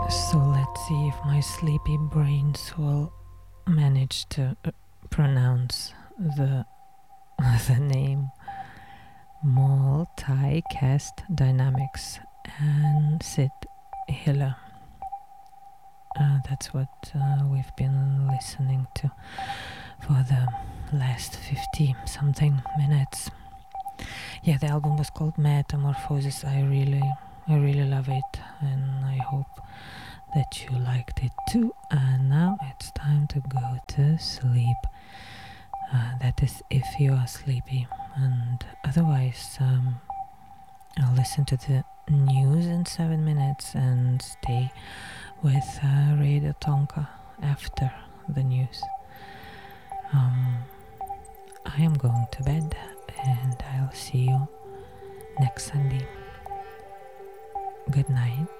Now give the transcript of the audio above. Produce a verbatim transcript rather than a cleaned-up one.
So let's see if my sleepy brains will manage to uh, pronounce the the name Multicast Dynamics and Sid Hiller. Uh, that's what uh, we've been listening to for the last fifty something minutes. Yeah, the album was called Metamorphosis. I really, I really love it, and I hope that you liked it too. And now it's time to go to sleep. Uh, that is if you are sleepy, and otherwise um, I'll listen to the news in seven minutes and stay with uh, Radio Tonka after the news. Um, I am going to bed, and I'll see you next Sunday. Good night.